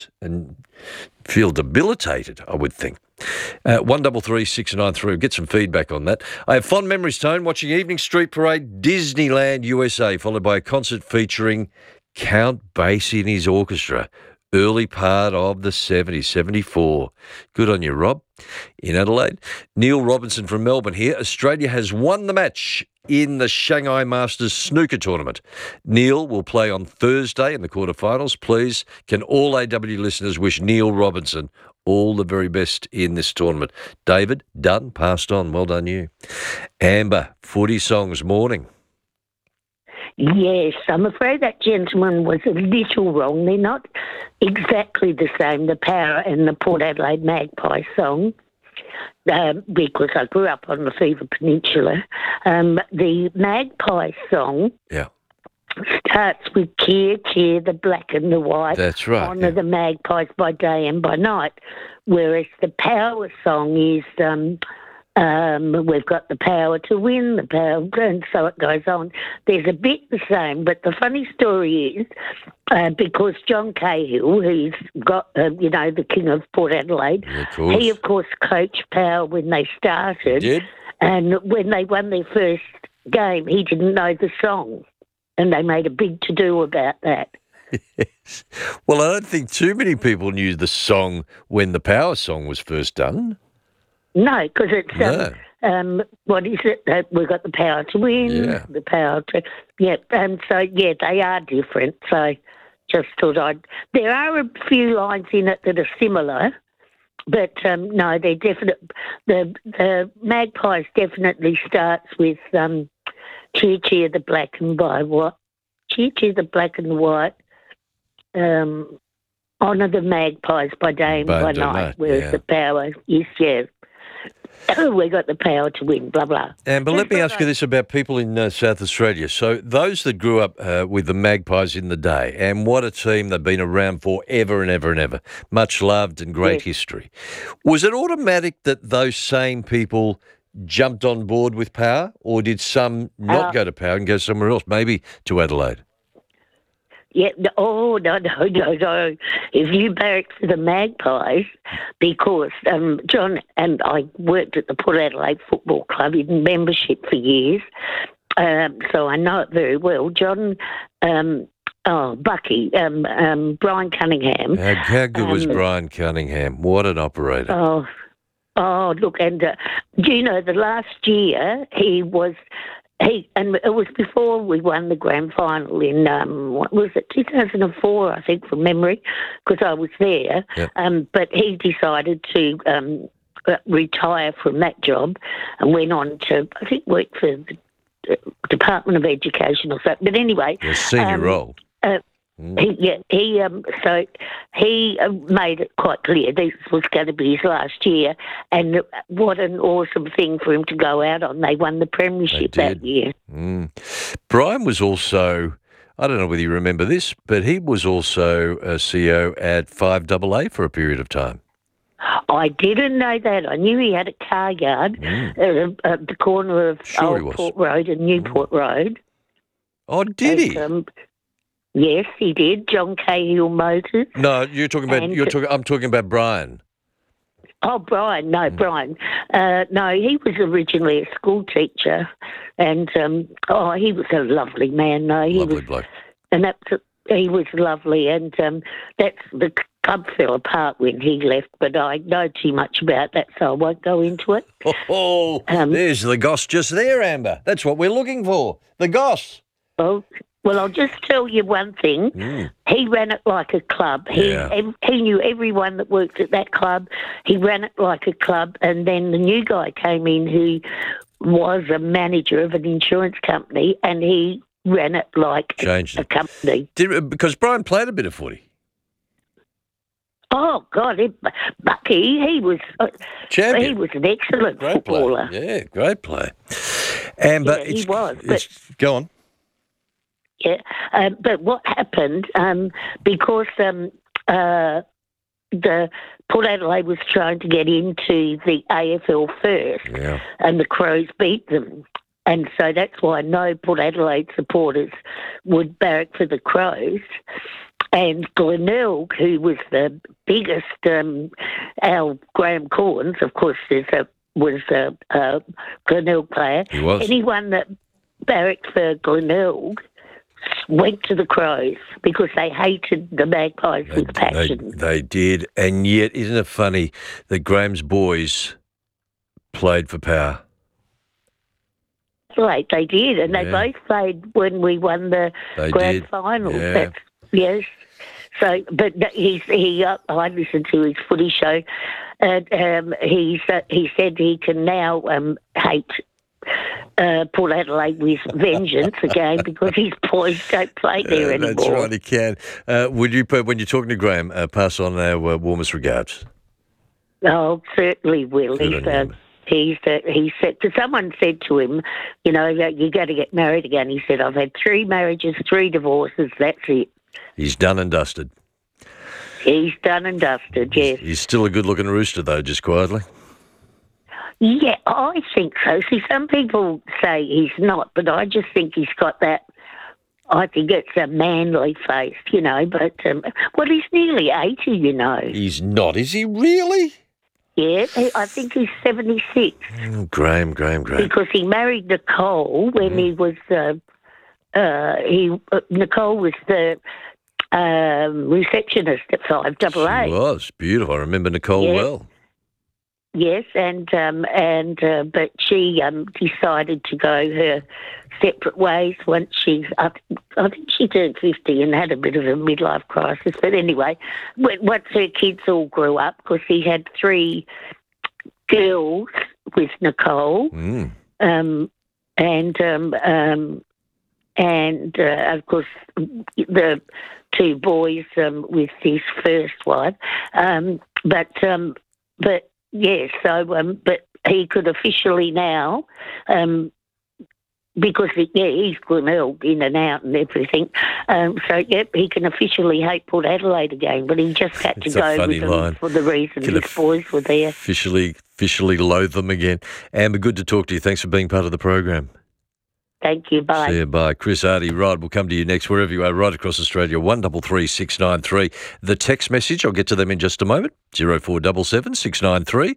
and feel debilitated, I would think. 133693. Get some feedback on that. I have fond memories, Tone, watching Evening Street Parade, Disneyland, USA, followed by a concert featuring Count Basie and his orchestra. Early part of the 70s, 74. Good on you, Rob. In Adelaide. Neil Robinson from Melbourne here. Australia has won the match in the Shanghai Masters snooker tournament. Neil will play on Thursday in the quarterfinals. Please, can all AW listeners wish Neil Robinson all the very best in this tournament. David, done, passed on. Well done you. Amber, footy songs, morning. Yes, I'm afraid that gentleman was a little wrong. They're not exactly the same, the Power and the Port Adelaide Magpie song, because I grew up on the Fever Peninsula. The Magpie song starts with Cheer, Cheer, the black and the white. That's right. Honour the magpies by day and by night, whereas the Power song is... we've got the power to win, the power, and so it goes on. There's a bit the same, but the funny story is because John Cahill, who's got, the king of Port Adelaide, he, of course, coached Power when they started. Did? And when they won their first game, he didn't know the song, and they made a big to-do about that. Yes. Well, I don't think too many people knew the song when the Power song was first done. No, because it's, what is it? We've got the power to win, the power to, they are different. So just thought there are a few lines in it that are similar, but no, they're definite. The Magpies definitely starts with Cheer, Cheer, the black and white. Cheer, Cheer, the black and the white. Honour the Magpies by day and by night, whereas the Power is, we got the power to win, blah, blah. But let me ask you this about people in South Australia. So those that grew up with the Magpies in the day, and what a team, they've been around forever and ever and ever, much loved and great history. Was it automatic that those same people jumped on board with Power, or did some not go to Power and go somewhere else, maybe to Adelaide? Yeah, no. If you barracked for the Magpies, because John and I worked at the Port Adelaide Football Club in membership for years, so I know it very well. John, Bucky, Brian Cunningham. How good was Brian Cunningham? What an operator. Oh, look, and the last year and it was before we won the grand final in, 2004, I think, from memory, because I was there. Yep. But he decided to retire from that job and went on to, I think, work for the Department of Education or something. But anyway. A senior role. He made it quite clear this was going to be his last year, and what an awesome thing for him to go out on. They won the premiership that year. Brian was also, I don't know whether you remember this, but he was also a CEO at 5AA for a period of time. I didn't know that. I knew he had a car yard at the corner of Old Port Road and Newport Road. Oh, did he? Yes, he did. John Cahill Motors. No, I'm talking about Brian. Oh, Brian. No, Brian. No, he was originally a school teacher, and he was a lovely man. No, lovely bloke. And he was lovely, and that's the club fell apart when he left. But I know too much about that, so I won't go into it. There's the goss just there, Amber. That's what we're looking for. The goss. Oh. Well, I'll just tell you one thing. He ran it like a club. He knew everyone that worked at that club. He ran it like a club. And then the new guy came in who was a manager of an insurance company, and he ran it like a company. Because Brian played a bit of footy. Oh, God, Bucky, he was champion. He was an excellent footballer. Yeah, great player. But he was. Go on. Yeah, but what happened, because the Port Adelaide was trying to get into the AFL first, and the Crows beat them. And so that's why no Port Adelaide supporters would barrack for the Crows. And Glenelg, who was the biggest, our Graham Corns, of course, was a Glenelg player. He was. Anyone that barracked for Glenelg went to the Crows because they hated the Magpies with passion. They did. And yet, isn't it funny that Graham's boys played for Power? Right, they did. And they both played when we won the grand final. Yeah. Yes. So, but I listened to his footy show, and he said he can now hate Port Adelaide with vengeance again because his boys don't play there anymore. That's right, he can. Would you, when you're talking to Graham, pass on our warmest regards? Oh, certainly will. He said, because someone said to him, you got to get married again. He said, I've had 3 marriages, 3 divorces, that's it. He's done and dusted. He's done and dusted, yes. He's still a good-looking rooster, though, just quietly. Yeah, I think so. See, some people say he's not, but I just think he's got that, I think it's a manly face, but, he's nearly 80, He's not, is he really? Yeah, I think he's 76. Graham. Because he married Nicole when he was, Nicole was the receptionist at 5AA. She was beautiful. I remember Nicole well. Yes, but she decided to go her separate ways once I think she turned 50 and had a bit of a midlife crisis. But anyway, once her kids all grew up, because he had 3 girls with Nicole, and of course the 2 boys with his first wife, but he could officially now, because he's Glenelg in and out and everything. He can officially hate Port Adelaide again, but he just had to go with them for the reason his boys were there. Officially loathe them again. Amber, good to talk to you. Thanks for being part of the program. Thank you. Bye. See you. Bye. Chris Hardy, Rod, we'll come to you next wherever you are, right across Australia, 133 693. The text message, I'll get to them in just a moment, 0477 693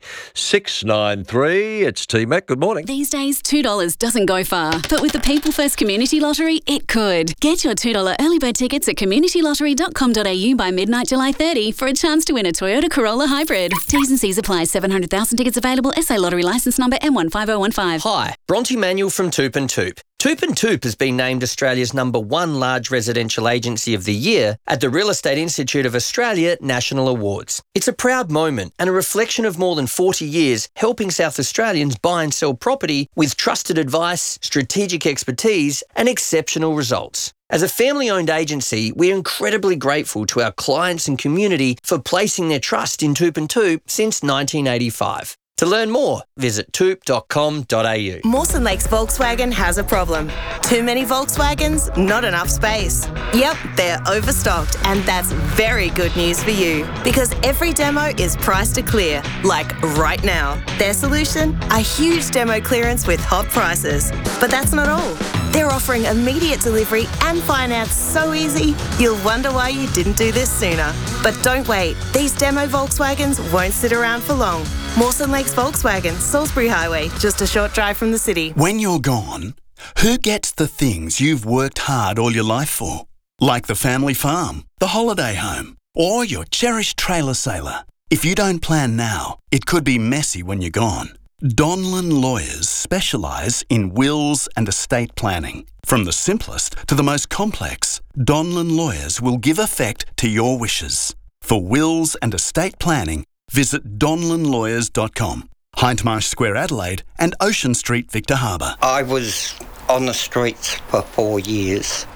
693. It's T-Mac. Good morning. These days, $2 doesn't go far, but with the People First Community Lottery, it could. Get your $2 early bird tickets at communitylottery.com.au by midnight July 30 for a chance to win a Toyota Corolla Hybrid. T's and C's apply. 700,000 tickets available. SA Lottery licence number M15015. Hi, Bronte Manuel from Toop and Toop. Toop and Toop has been named Australia's #1 large residential agency of the year at the Real Estate Institute of Australia National Awards. It's a proud moment and a reflection of more than 40 years helping South Australians buy and sell property with trusted advice, strategic expertise and exceptional results. As a family-owned agency, we're incredibly grateful to our clients and community for placing their trust in Toop and Toop since 1985. To learn more, visit toop.com.au. Mawson Lakes Volkswagen has a problem. Too many Volkswagens, not enough space. Yep, they're overstocked, and that's very good news for you because every demo is priced to clear, like right now. Their solution? A huge demo clearance with hot prices. But that's not all. They're offering immediate delivery and finance so easy, you'll wonder why you didn't do this sooner. But don't wait. These demo Volkswagens won't sit around for long. Mawson Lakes Volkswagen, Salisbury Highway, just a short drive from the city. When you're gone, who gets the things you've worked hard all your life for? Like the family farm, the holiday home, or your cherished trailer sailor. If you don't plan now, it could be messy when you're gone. Donlan Lawyers specialise in wills and estate planning. From the simplest to the most complex, Donlan Lawyers will give effect to your wishes. For wills and estate planning, visit donlanlawyers.com. Hindmarsh Square, Adelaide and Ocean Street, Victor Harbour. I was on the streets for 4 years.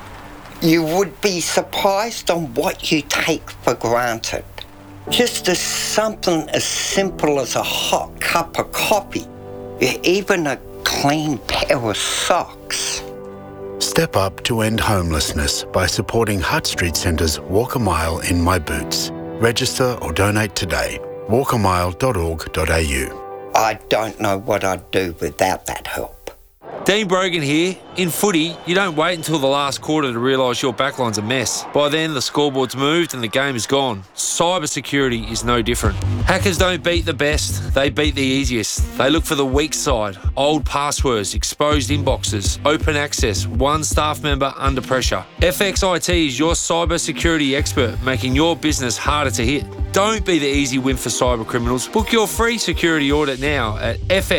You would be surprised on what you take for granted. Just as something as simple as a hot cup of coffee, even a clean pair of socks. Step up to end homelessness by supporting Hutt Street Centre's Walk a Mile in My Boots. Register or donate today. walkamile.org.au. I don't know what I'd do without that help. Dean Brogan here. In footy, you don't wait until the last quarter to realise your backline's a mess. By then, the scoreboard's moved and the game is gone. Cyber security is no different. Hackers don't beat the best, they beat the easiest. They look for the weak side, old passwords, exposed inboxes, open access, one staff member under pressure. FXIT is your cyber security expert, making your business harder to hit. Don't be the easy win for cyber criminals. Book your free security audit now at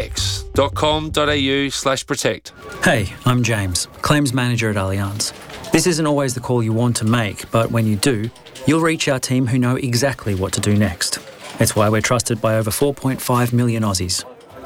fx.com.au/protect. Hey, I'm James, Claims Manager at Allianz. This isn't always the call you want to make, but when you do, you'll reach our team who know exactly what to do next. It's why we're trusted by over 4.5 million Aussies.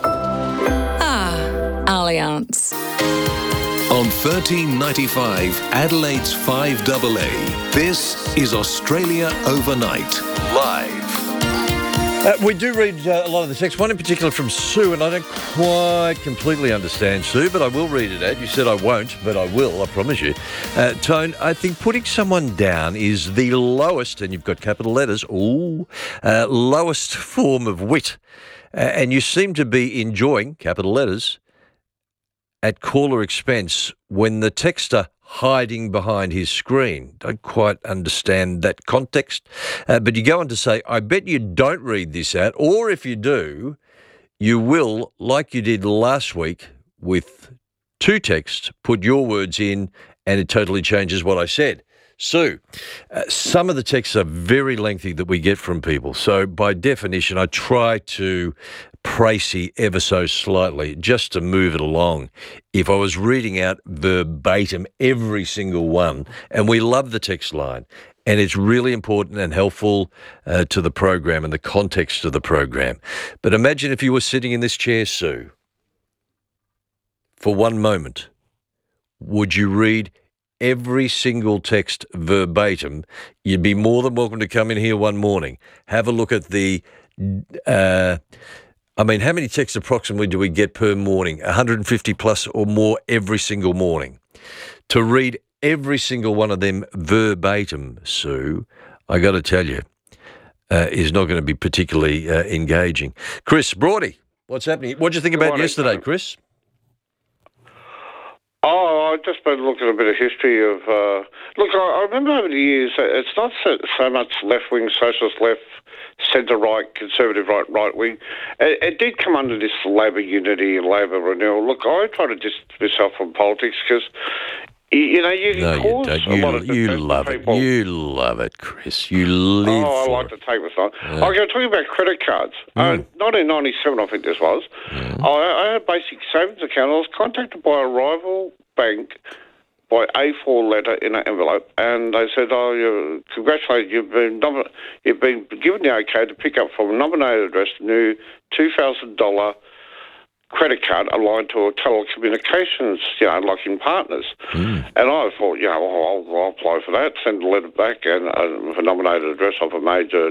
Allianz. On 1395 Adelaide's 5AA, this is Australia Overnight, live. We do read a lot of the text, one in particular from Sue, and I don't quite completely understand, Sue, but I will read it out. You said I won't, but I will, I promise you. Tone, I think putting someone down is the lowest, and you've got capital letters, lowest form of wit. And you seem to be enjoying, capital letters, at caller expense when the texter hiding behind his screen. Don't quite understand that context. But you go on to say, I bet you don't read this out, or if you do, you will, like you did last week with two texts, put your words in and it totally changes what I said. Sue, some of the texts are very lengthy that we get from people. So by definition, I try to précis ever so slightly just to move it along. If I was reading out verbatim every single one, and we love the text line, and it's really important and helpful to the program and the context of the program. But imagine if you were sitting in this chair, Sue, for one moment, would you read every single text verbatim? You'd be more than welcome to come in here one morning. Have a look at the, how many texts approximately do we get per morning? 150 plus or more every single morning. To read every single one of them verbatim, Sue, I got to tell you, is not going to be particularly engaging. Chris Brody, what's happening? What did you think about yesterday, Chris? Oh, I've just been looking at a bit of history of... I remember over the years, it's not so much left-wing, socialist left, centre-right, conservative right-wing. It did come under this Labor unity and Labor renewal. Look, I try to distance myself from politics because, you can cause a lot of... You love it. You love it, Chris. You live I like to take my time. Yeah. I'm going to talk about credit cards. 1997, I think this was. I had a basic savings account. I was contacted by a rival bank by A4 letter in an envelope, and they said, congratulations, you've been given the okay to pick up from a nominated address a new $2,000 credit card aligned to a telecommunications, like in Partners. And I thought, I'll apply for that, send a letter back and with a nominated address of the major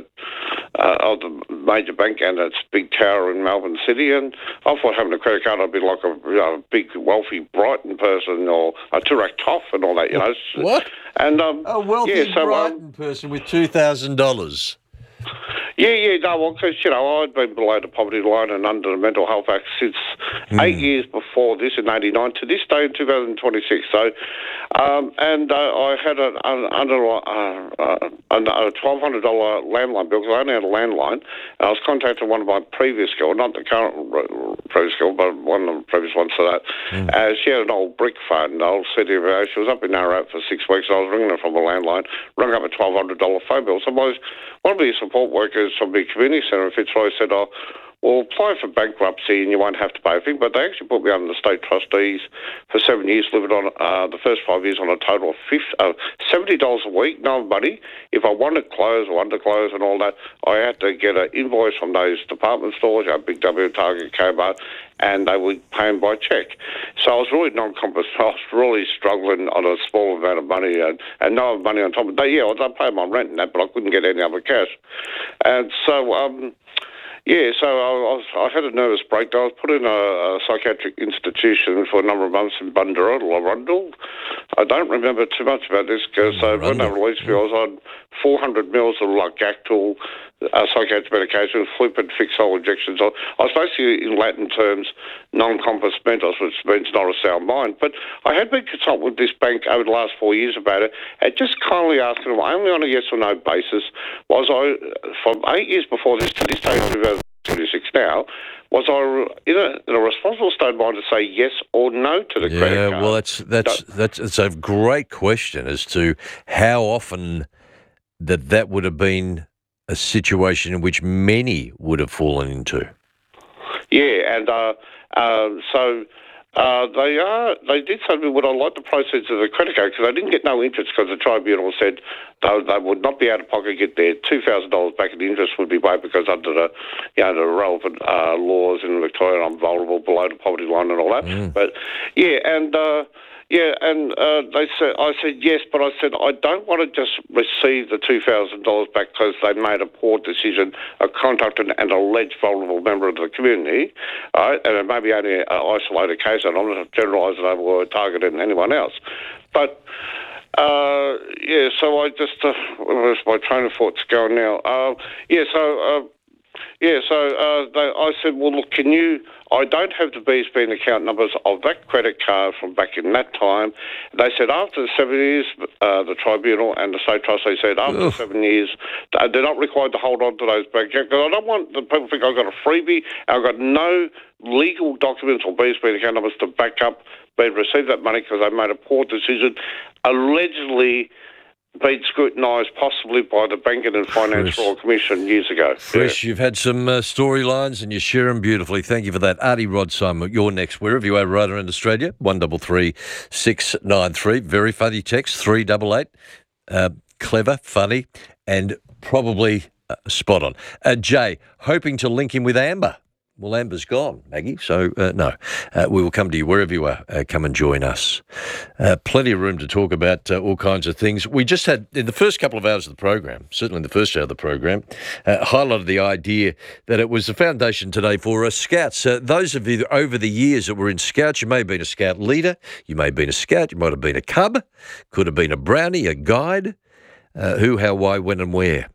bank and its big tower in Melbourne City. And I thought having a credit card, I'd be like a big, wealthy Brighton person or a Toorak Toff and all that, What? And a wealthy Brighton person with $2,000. Because, I'd been below the poverty line and under the Mental Health Act since 8 years before this in 89 to this day in 2026. So, I had a $1,200 landline bill because I only had a landline. And I was contacting one of my previous girls, not the current previous girl, but one of the previous ones to that. She had an old brick phone, an old city. She was up in Narrabri for 6 weeks. I was ringing her from a landline, rang up a $1,200 phone bill. So one of the support workers from the community centre in Fitzroy said, well, apply for bankruptcy and you won't have to pay a thing. But they actually put me under the state trustees for 7 years, living on the first 5 years on a total of $70 a week, no money. If I wanted clothes or underclothes and all that, I had to get an invoice from those department stores, Big W, Target, Kmart, and they would pay them by cheque. So I was really non-compensated. I was really struggling on a small amount of money and no money on top of that. Yeah, I'd pay my rent and that, but I couldn't get any other cash. And so... I had a nervous breakdown. I was put in a psychiatric institution for a number of months in Bundoora, Arundel. I don't remember too much about this because when they released me, I was on 400 mils of Lactactil, psychiatric medication, flippant fixed-hole injections. I was basically, in Latin terms, non-compos mentis, which means not a sound mind. But I had been consulted with this bank over the last 4 years about it, and just kindly asking them, only on a yes or no basis, was I, from 8 years before this to this day, 2026 now, was I in a responsible state of mind to say yes or no to the credit card? Yeah, well, that's a great question as to how often that would have been a situation in which many would have fallen into. Yeah, and they did say to me, would I like the proceeds of the credit card? Because they didn't get no interest because the tribunal said they would not be out of pocket get their $2,000 back, and the interest would be waived because under the relevant laws in Victoria, I'm vulnerable below the poverty line and all that. But they said, I said yes, but I said I don't want to just receive the $2,000 back because they made a poor decision, a contact an alleged vulnerable member of the community, right? And it may be only an isolated case, and I'm not generalising over targeting anyone else. But so I just where's my train of thought's going now? I said, well, look, can you? I don't have the BSB and account numbers of that credit card from back in that time. They said after the 7 years, the tribunal and the state trustee said after 7 years, they're not required to hold on to those bank accounts. Because I don't want the people to think I've got a freebie. I've got no legal documents or BSB and account numbers to back up being received that money because they made a poor decision, allegedly been scrutinised possibly by the Banking and Finance Royal Commission years ago. Chris, you've had some storylines and you share them beautifully. Thank you for that. Artie Rod Simon, you're next. Wherever you are right around Australia, 133 693. Very funny text, 388. Clever, funny, and probably spot on. Jay, hoping to link him with Amber. Well, Amber's gone, Maggie, so no. We will come to you wherever you are. Come and join us. Plenty of room to talk about all kinds of things. We just had, in the first couple of hours of the program, certainly in the first hour of the program, highlighted the idea that it was the foundation today for Scouts. Those of you over the years that were in Scouts, you may have been a Scout leader, you may have been a Scout, you might have been a Cub, could have been a Brownie, a Guide. Who, how, why, when and where.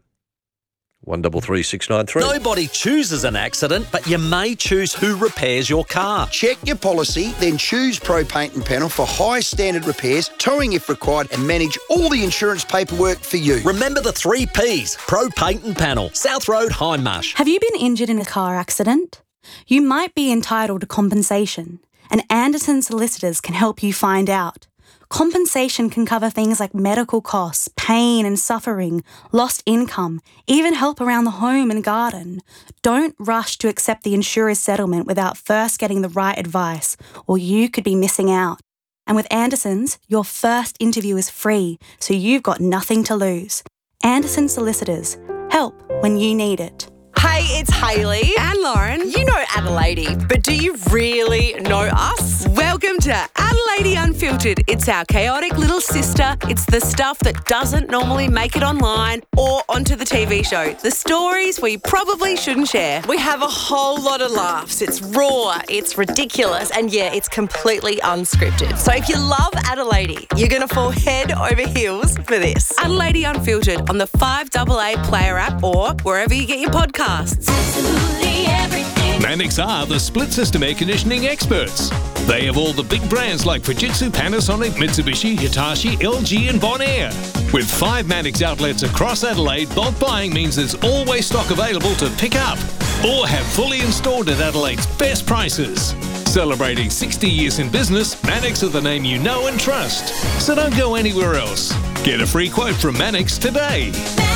133 693. Nobody chooses an accident, but you may choose who repairs your car. Check your policy, then choose Pro Paint and Panel for high standard repairs, towing if required, and manage all the insurance paperwork for you. Remember the 3 Ps. Pro Paint and Panel. South Road, Hindmarsh. Have you been injured in a car accident? You might be entitled to compensation, and Anderson Solicitors can help you find out. Compensation can cover things like medical costs, pain and suffering, lost income, even help around the home and garden. Don't rush to accept the insurer's settlement without first getting the right advice, or you could be missing out. And with Anderson's, your first interview is free, so you've got nothing to lose. Anderson Solicitors. Help when you need it. Hey, it's Hayley and Lauren. You know Adelaide, but do you really know us? Welcome to Adelaide Unfiltered. It's our chaotic little sister. It's the stuff that doesn't normally make it online or onto the TV show. The stories we probably shouldn't share. We have a whole lot of laughs. It's raw, it's ridiculous, and yeah, it's completely unscripted. So if you love Adelaide, you're going to fall head over heels for this. Adelaide Unfiltered on the 5AA Player app or wherever you get your podcasts. Absolutely everything. Mannix are the split system air conditioning experts. They have all the big brands like Fujitsu, Panasonic, Mitsubishi, Hitachi, LG and Bonaire. With 5 Mannix outlets across Adelaide, bulk buying means there's always stock available to pick up or have fully installed at Adelaide's best prices. Celebrating 60 years in business, Mannix are the name you know and trust. So don't go anywhere else. Get a free quote from Mannix today.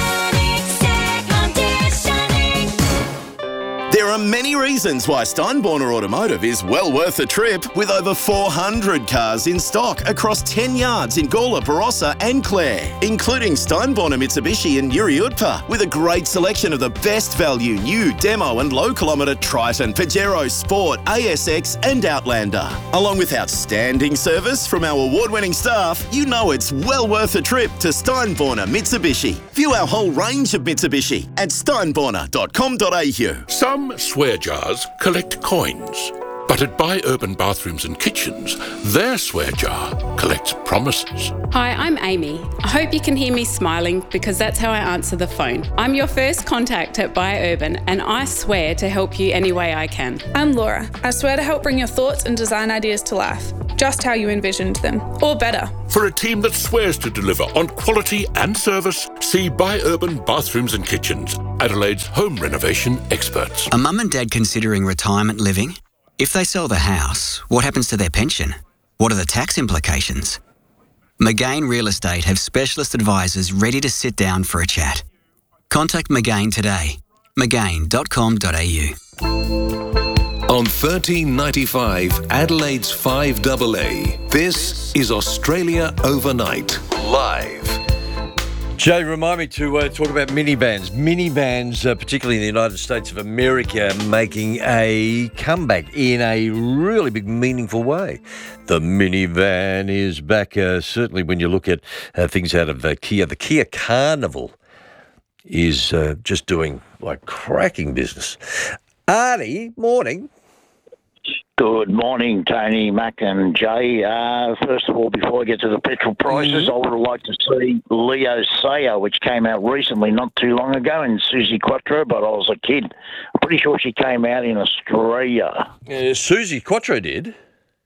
There are many reasons why Steinborner Automotive is well worth a trip, with over 400 cars in stock across 10 yards in Gawler, Barossa and Clare, including Steinborner Mitsubishi and Yuri Utpa, with a great selection of the best value new demo and low kilometre Triton, Pajero Sport, ASX and Outlander. Along with outstanding service from our award-winning staff, you know it's well worth a trip to Steinborner Mitsubishi. View our whole range of Mitsubishi at steinborner.com.au. Some swear jars collect coins. But at Buy Urban Bathrooms and Kitchens, their swear jar collects promises. Hi, I'm Amy. I hope you can hear me smiling because that's how I answer the phone. I'm your first contact at Buy Urban and I swear to help you any way I can. I'm Laura. I swear to help bring your thoughts and design ideas to life, just how you envisioned them, or better. For a team that swears to deliver on quality and service, see Buy Urban Bathrooms and Kitchens, Adelaide's home renovation experts. A mum and dad considering retirement living? If they sell the house, what happens to their pension? What are the tax implications? McGain Real Estate have specialist advisors ready to sit down for a chat. Contact McGain today. McGain.com.au. On 1395 Adelaide's 5AA, this is Australia Overnight, live. Jay, remind me to talk about minivans. Minivans, particularly in the United States of America, making a comeback in a really big, meaningful way. The minivan is back, certainly when you look at things out of Kia. The Kia Carnival is just doing like cracking business. Artie, morning. Good morning, Tony, Mac and Jay. First of all, before I get to the petrol prices, I would have liked to see Leo Sayer, which came out recently, not too long ago, and Susie Quattro, but I was a kid. I'm pretty sure she came out in Australia. Susie Quattro did?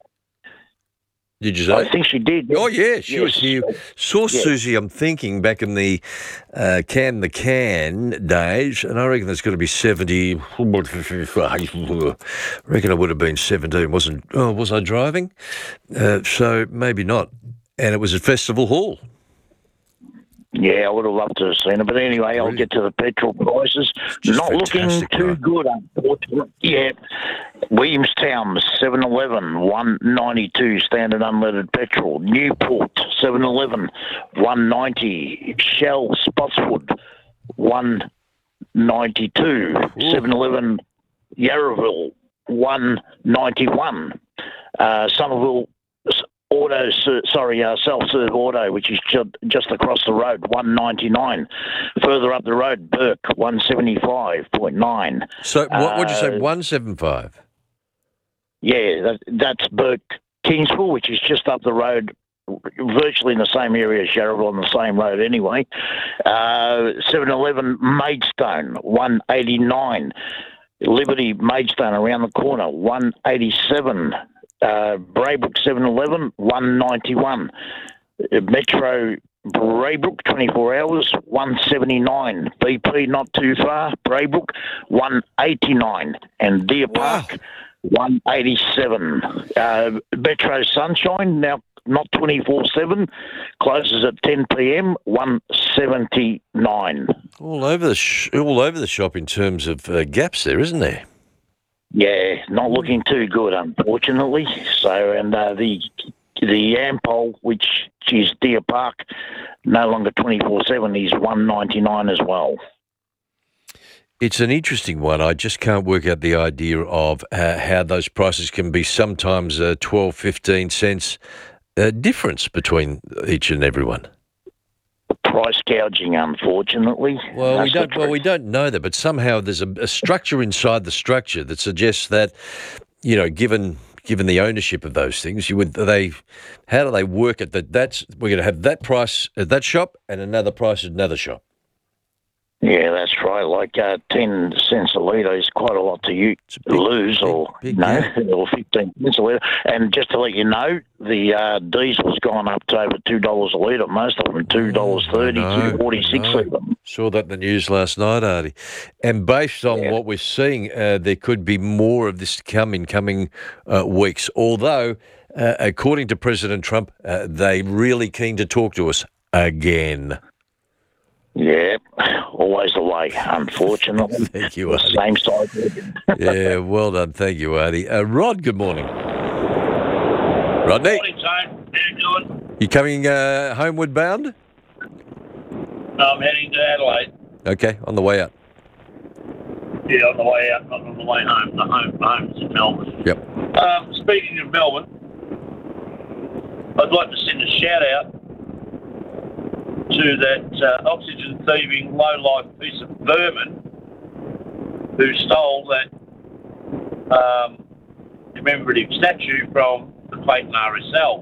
Did you say? I think she did. Oh, yeah, she was here. Saw Susie, I'm thinking, back in the Can the Can days, and I reckon there's got to be 70. I reckon I would have been 17. Was I driving? So maybe not. And it was at Festival Hall. Yeah, I would have loved to have seen it. But anyway, I'll get to the petrol prices. Not looking too good, unfortunately. Yeah. Williamstown, 7-Eleven, $1.92 standard unleaded petrol. Newport, 7-Eleven, $1.90. Shell, Spotswood, $1.92. 7-Eleven, Yarraville, $1.91. Somerville self-serve auto, which is just across the road, $1.99. Further up the road, Burke, $1.75.9. So what would you say, 175? Yeah, that's Burke Kingsville, which is just up the road, virtually in the same area as Yarraville, on the same road anyway. 7-Eleven Maidstone, $1.89. Liberty Maidstone around the corner, $1.87. Braybrook 7-Eleven, $1.91. Metro Braybrook 24 hours, $1.79. BP not too far, Braybrook $1.89, and Deer Park $1.87. Metro Sunshine now not 24/7, closes at 10 p.m. $1.79. All over the shop in terms of gaps there, isn't there? Yeah, not looking too good, unfortunately. So, and the Ampol, which is Deer Park, no longer 24/7, is $1.99 as well. It's an interesting one. I just can't work out the idea of how those prices can be sometimes 12, 15 cents difference between each and every one. Price gouging, unfortunately. Well, we don't know that, but somehow there's a structure inside the structure that suggests that, given the ownership of those things, how do they work it? We're going to have that price at that shop and another price at another shop. Yeah, that's right. Like 10 cents a litre is quite a lot to lose, or 15 cents a litre. And just to let you know, the diesel's gone up to over $2 a litre. Most of them $2.30, $2.46 a litre. Saw that in the news last night, Artie. And based on what we're seeing, there could be more of this to come in coming weeks. Although, according to President Trump, they're really keen to talk to us again. Yeah, always the way, unfortunately. Thank you, Artie. Same side. Yeah, well done. Thank you, Artie. Rod, good morning. Rodney? Good morning, Tone. How you doing? You coming homeward bound? No, I'm heading to Adelaide. Okay, on the way out. Yeah, on the way out, not on the way home. The home's in Melbourne. Yep. Speaking of Melbourne, I'd like to send a shout-out to that oxygen-thieving, low-life piece of vermin who stole that commemorative statue from the Clayton RSL.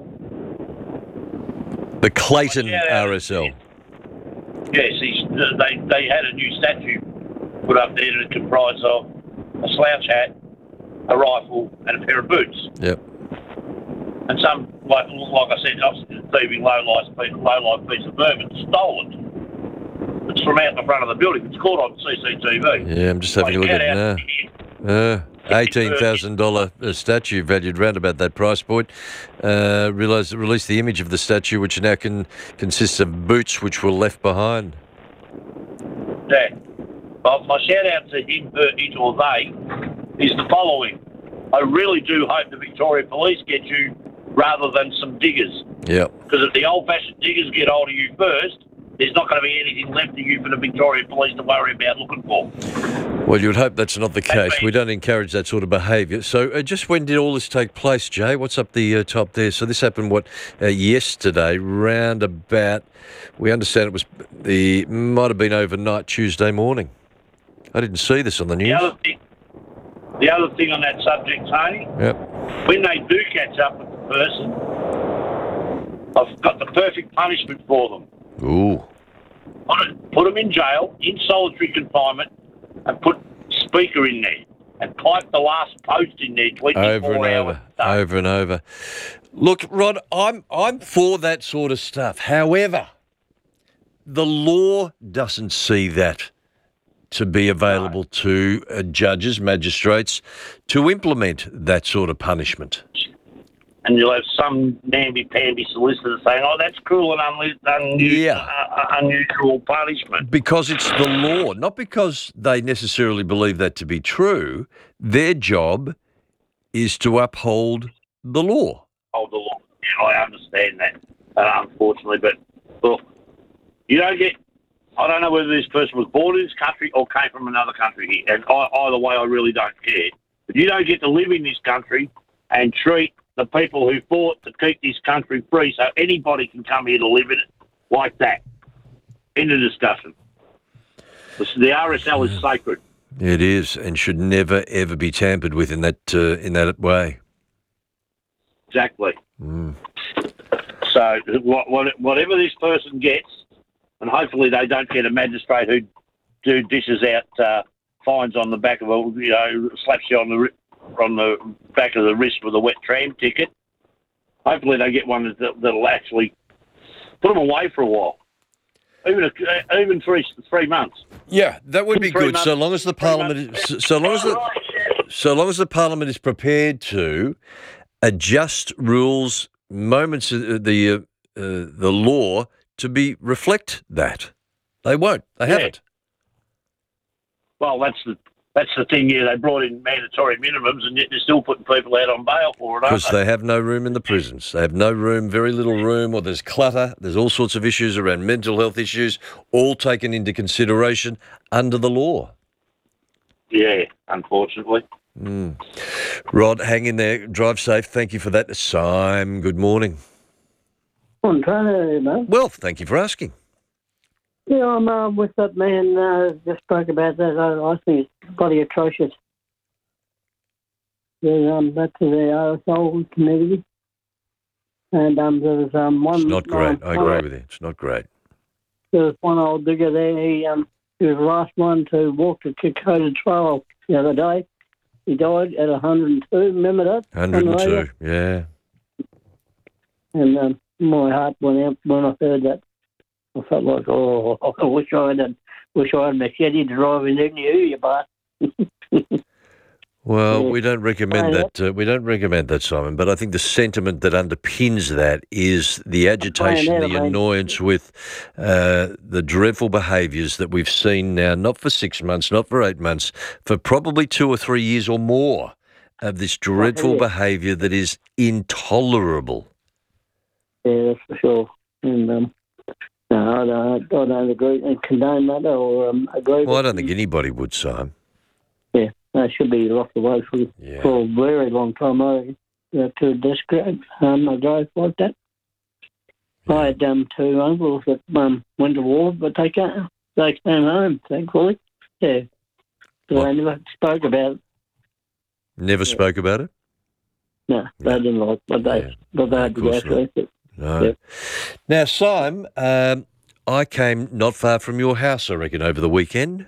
The Clayton RSL. Yes, they had a new statue put up there that comprised of a slouch hat, a rifle, and a pair of boots. Yep. And some, like I said, thieving low-life piece of vermin stole it. It's from out the front of the building. It's caught on CCTV. Yeah, I'm just having a look at it now. $18,000 statue valued round about that price point. Released the image of the statue, which now consists of boots which were left behind. Yeah. Well, my shout-out to him, it or they, is the following. I really do hope the Victoria Police get you rather than some diggers. Yeah. Because if the old-fashioned diggers get hold of you first, there's not going to be anything left of you for the Victoria Police to worry about looking for. Well, you would hope that's not the case. We don't encourage that sort of behaviour. So just when did all this take place, Jay? What's up the top there? So this happened, yesterday, round about, we understand might have been overnight Tuesday morning. I didn't see this on the news. The other thing on that subject, Tony, yep. When they do catch up with the person, I've got the perfect punishment for them. Ooh. Put them in jail, in solitary confinement, and put speaker in there and pipe the last post in there 24 hours. Over and over. Look, Rod, I'm for that sort of stuff. However, the law doesn't see that to be available to judges, magistrates, to implement that sort of punishment. And you'll have some namby-pamby solicitor saying, oh, that's cruel and unusual punishment. Because it's the law, not because they necessarily believe that to be true. Their job is to uphold the law. Uphold the law. Yeah, I understand that, unfortunately. But, look, you don't get... I don't know whether this person was born in this country or came from another country. And either way, I really don't care. But you don't get to live in this country and treat the people who fought to keep this country free so anybody can come here to live in it like that. End of discussion. The RSL is sacred. It is, and should never, ever be tampered with in that way. Exactly. Mm. So whatever this person gets, and hopefully they don't get a magistrate who dishes out fines on the back of slaps you on the back of the wrist with a wet tram ticket. Hopefully they get one that'll actually put them away for a while, even 3 months. Yeah, that would be good. So long as the parliament, so long as the parliament is prepared to adjust rules, moments the law to reflect that. They won't. They haven't. Well, that's the thing. Yeah, they brought in mandatory minimums, and yet they're still putting people out on bail for it. Because they have no room in the prisons. They have no room, very little room, or there's clutter. There's all sorts of issues around mental health issues, all taken into consideration under the law. Yeah, unfortunately. Mm. Rod, hang in there. Drive safe. Thank you for that. Simon, good morning. Well, thank you for asking. Yeah, I'm with that man just spoke about that. I think it's bloody atrocious. That's the RSL community. And there was one... It's not great. I agree with you. It's not great. There was one old digger there. He was the last one to walk the Kokoda Trail the other day. He died at 102. Remember that? 102, yeah. And my heart went out when I heard that. I felt like, I wish I had a machete driving in you bastard. Well, we don't recommend that. We don't recommend that, Simon. But I think the sentiment that underpins that is the agitation, the annoyance with the dreadful behaviours that we've seen now, not for 6 months, not for 8 months, for probably 2 or 3 years or more, of this dreadful behaviour that is intolerable. Yeah, that's for sure. And no, I don't agree and condone that or agree. Well, I don't think anybody would, Simon. Yeah, they should be locked away for a very long time. To disgrace a growth like that. Yeah. I had 2 uncles that went to war, but they came home, thankfully. Yeah. So they never spoke about it. Never spoke about it? No, they didn't like what they had to go through. No. Yeah. Now, Simon, I came not far from your house, I reckon, over the weekend.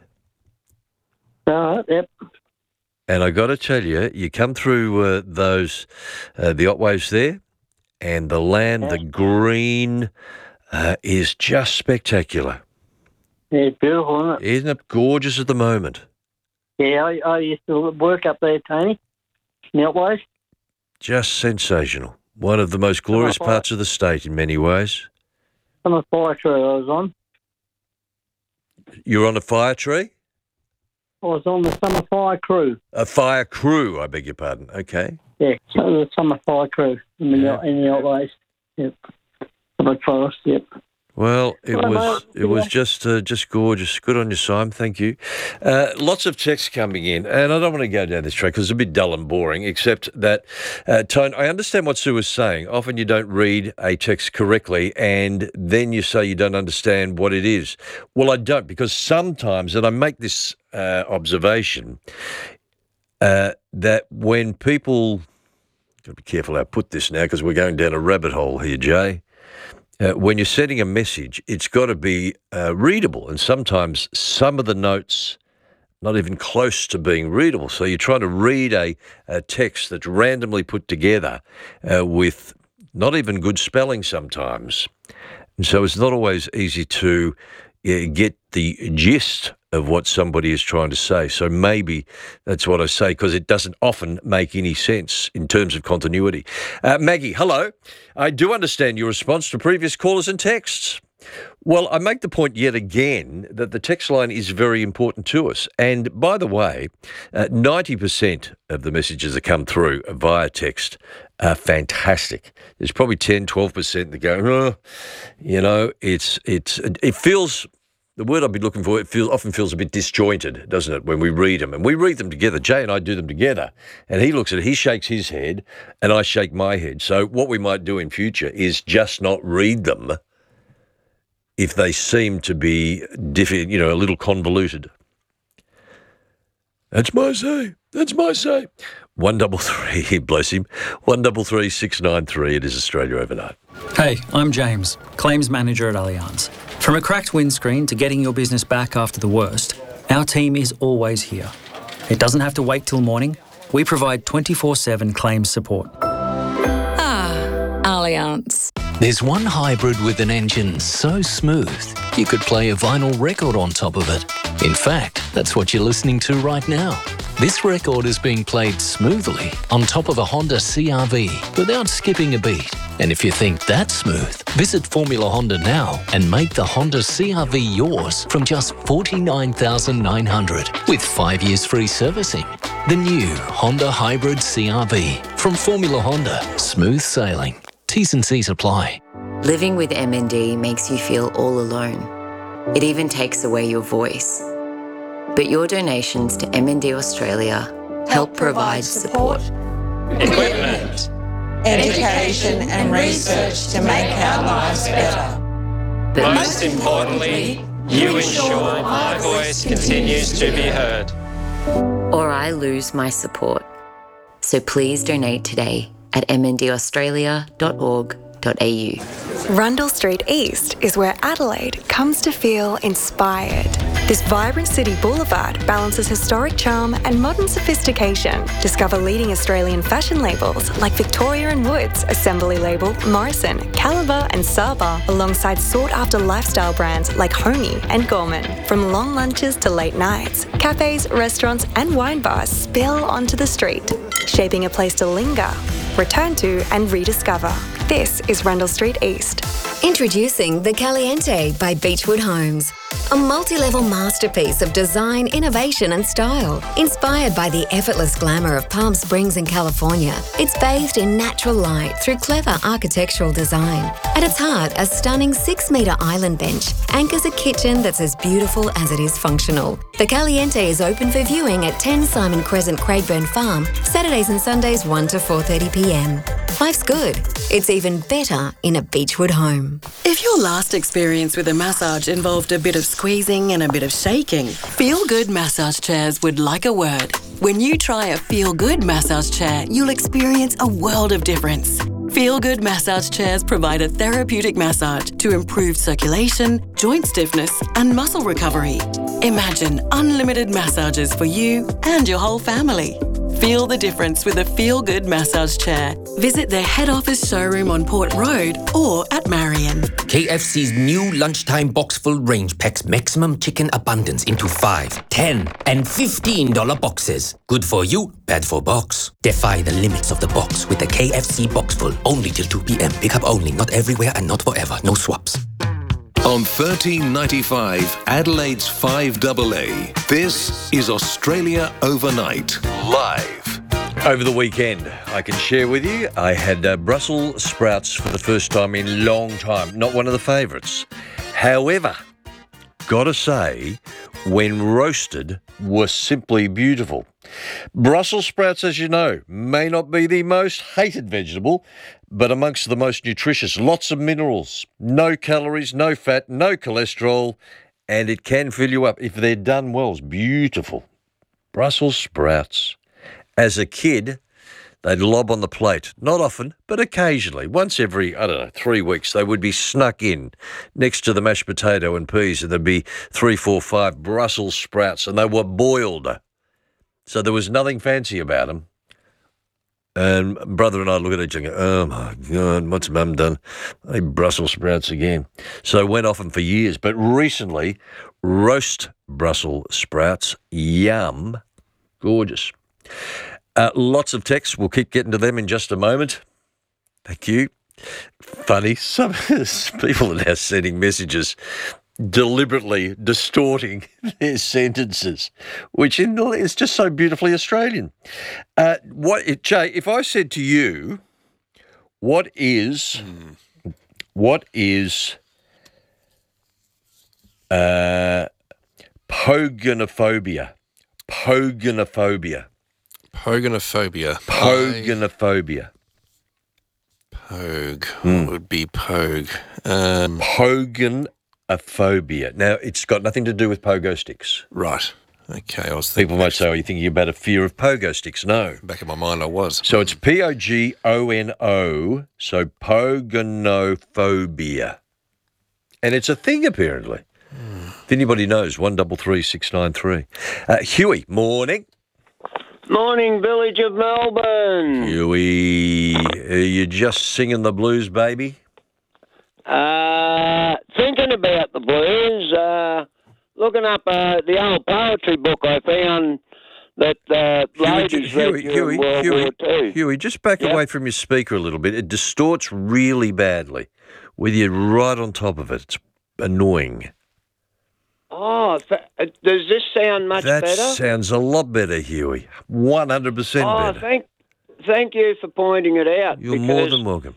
Yep. And I got to tell you, you come through the Otways there, and the land, the green, is just spectacular. Yeah, it's beautiful, isn't it? Isn't it gorgeous at the moment? Yeah, I used to work up there, Tony, in the Otways. Just sensational. One of the most glorious parts of the state in many ways. On a fire tree I was on. You're on a fire tree? I was on the summer fire crew. A fire crew, I beg your pardon. Okay. Yeah, so the summer fire crew in the Otways. Yep. Public forest, yep. Well, it was just gorgeous. Good on you, Simon. Thank you. Lots of texts coming in, and I don't want to go down this track because it's a bit dull and boring, except that, Tone, I understand what Sue was saying. Often you don't read a text correctly, and then you say you don't understand what it is. Well, I don't, because sometimes, and I make this observation, that when people... Got to be careful how I put this now because we're going down a rabbit hole here, Jay. When you're sending a message, it's got to be readable, and sometimes some of the notes not even close to being readable. So you're trying to read a text that's randomly put together with not even good spelling sometimes. And so it's not always easy to get the gist of what somebody is trying to say. So maybe that's what I say, because it doesn't often make any sense in terms of continuity. Maggie, hello. I do understand your response to previous callers and texts. Well, I make the point yet again that the text line is very important to us. And by the way, 90% of the messages that come through via text are fantastic. There's probably 10, 12% that go, it feels... The word I've been looking for, often feels a bit disjointed, doesn't it, when we read them? And we read them together. Jay and I do them together. And he looks at it, he shakes his head, and I shake my head. So what we might do in future is just not read them if they seem to be a little convoluted. That's my say. 133, bless him. 133 693. It is Australia Overnight. Hey, I'm James, Claims Manager at Allianz. From a cracked windscreen to getting your business back after the worst, our team is always here. It doesn't have to wait till morning. We provide 24/7 claims support. Allianz. There's one hybrid with an engine so smooth, you could play a vinyl record on top of it. In fact, that's what you're listening to right now. This record is being played smoothly on top of a Honda CR-V without skipping a beat. And if you think that's smooth, visit Formula Honda now and make the Honda CR-V yours from just $49,900 with 5 years free servicing. The new Honda Hybrid CR-V from Formula Honda. Smooth sailing. T's and C's apply. Living with MND makes you feel all alone. It even takes away your voice. But your donations to MND Australia help provide support, equipment, education and research to make our lives better. But most importantly, you ensure my voice continues to be heard. Or I lose my support. So please donate today at mndaustralia.org.au. Rundle Street East is where Adelaide comes to feel inspired. This vibrant city boulevard balances historic charm and modern sophistication. Discover leading Australian fashion labels like Victoria & Woods, Assembly Label, Morrison, Caliber and Saba, alongside sought-after lifestyle brands like Homey and Gorman. From long lunches to late nights, cafes, restaurants and wine bars spill onto the street, shaping a place to linger, return to and rediscover. This is Rundle Street East. Introducing The Caliente by Beechwood Homes. A multi-level masterpiece of design, innovation and style. Inspired by the effortless glamour of Palm Springs in California, it's bathed in natural light through clever architectural design. At its heart, a stunning 6-metre island bench anchors a kitchen that's as beautiful as it is functional. The Caliente is open for viewing at 10 Simon Crescent, Craigburn Farm, Saturdays and Sundays 1 to 4:30pm. Life's good. It's even better in a Beechwood home. If your last experience with a massage involved a bit of squeezing and a bit of shaking, Feel Good Massage Chairs would like a word. When you try a Feel Good massage chair, you'll experience a world of difference. Feel Good massage chairs provide a therapeutic massage to improve circulation, joint stiffness, and muscle recovery. Imagine unlimited massages for you and your whole family. Feel the difference with a Feel Good massage chair. Visit their head office showroom on Port Road or at Marion. KFC's new lunchtime box-full range packs maximum chicken abundance into $5, $10, and $15 boxes. Good for you, bad for box. Defy the limits of the box with the KFC box-full. Only till 2 p.m. Pick up only, not everywhere and not forever. No swaps. On 1395 Adelaide's 5AA, this is Australia Overnight, live. Over the weekend, I can share with you, I had Brussels sprouts for the first time in a long time. Not one of the favourites. However, gotta say, when roasted, were simply beautiful. Brussels sprouts, as you know, may not be the most hated vegetable, but amongst the most nutritious. Lots of minerals, no calories, no fat, no cholesterol, and it can fill you up if they're done well. It's beautiful. Brussels sprouts. As a kid, they'd lob on the plate. Not often, but occasionally. Once every, 3 weeks, they would be snuck in next to the mashed potato and peas, and there'd be 3, 4, 5 Brussels sprouts, and they were boiled. So there was nothing fancy about them. And brother and I look at each other and go, oh, my God, what's Mum done? Hey, Brussels sprouts again. So I went off them for years. But recently, roast Brussels sprouts, yum, gorgeous. Lots of texts. We'll keep getting to them in just a moment. Thank you. Funny. Some people are now sending messages deliberately distorting their sentences, which is just so beautifully Australian. Jay, if I said to you, what is poganophobia? Poganophobia. What would be pogue? Poganophobia. Now, it's got nothing to do with pogo sticks. Right. Okay, I was thinking. People might say, are you thinking about a fear of pogo sticks? No. Back in my mind, I was. So it's Pogono, so poganophobia. And it's a thing, apparently. If anybody knows, 133 693. Huey, morning. Morning, village of Melbourne. Huey, are you just singing the blues, baby? Thinking about the blues, looking up the old poetry book I found that ladies read during World War II. Huey, just back away from your speaker a little bit. It distorts really badly with you right on top of it. It's annoying. Oh, does this sound much better? That sounds a lot better, Huey. 100% better. Thank you for pointing it out. You're more than welcome.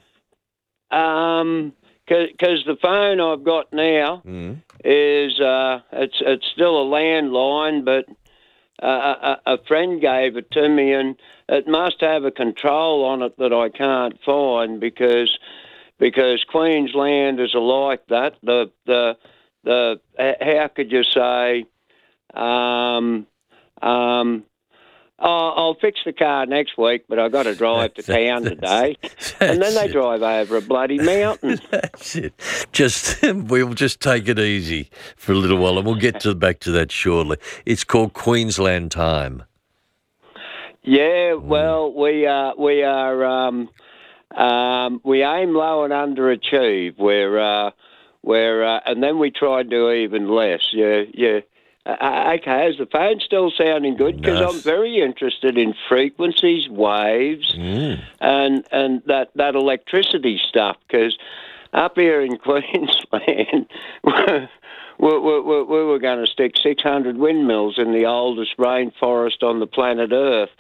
Because the phone I've got now is it's still a landline, but a friend gave it to me, and it must have a control on it that I can't find because Queensland is like that. The how could you say? I'll fix the car next week, but I've got to drive to town today. And then they drive over a bloody mountain. That's it. We'll just take it easy for a little while, and we'll get back to that shortly. It's called Queensland time. Yeah, well, we aim low and underachieve. And then we try and do even less. Yeah. Okay, is the phone still sounding good? Because I'm very interested in frequencies, waves, and that electricity stuff. Because up here in Queensland, we were going to stick 600 windmills in the oldest rainforest on the planet Earth.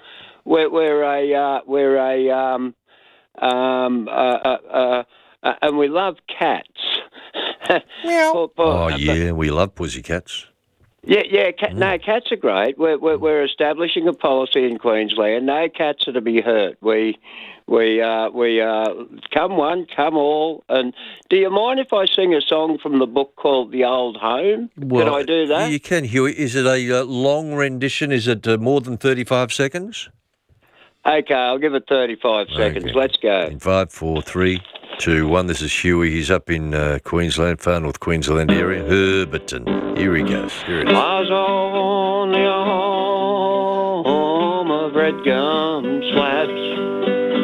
And we love cats. We love pussycats. Yeah. No, cats are great. We're establishing a policy in Queensland. No cats are to be hurt. We We come one, come all. And do you mind if I sing a song from the book called The Old Home? Well, can I do that? You can, Huey. Is it a long rendition? Is it more than 35 seconds? Okay, I'll give it 35 seconds. Okay. Let's go. In 5, 4, 3, 2, 1. This is Huey. He's up in Queensland, far north Queensland area, Herberton. Here he goes. Here it is. I was on the home of red gum